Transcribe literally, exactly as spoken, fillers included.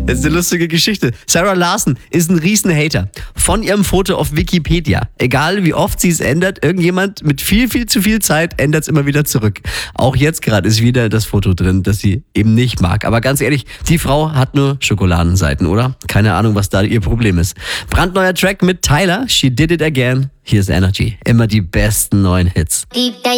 Das ist eine lustige Geschichte. Sarah Larson ist ein Riesen-Hater von ihrem Foto auf Wikipedia. Egal wie oft sie es ändert, irgendjemand mit viel, viel zu viel Zeit ändert es immer wieder zurück. Auch jetzt gerade ist wieder das Foto drin, das sie eben nicht mag. Aber ganz ehrlich, die Frau hat nur Schokoladenseiten, oder? Keine Ahnung, was da ihr Problem ist. Brandneuer Track mit Tyler, She Did It Again. Hier ist Energy. Immer die besten neuen Hits.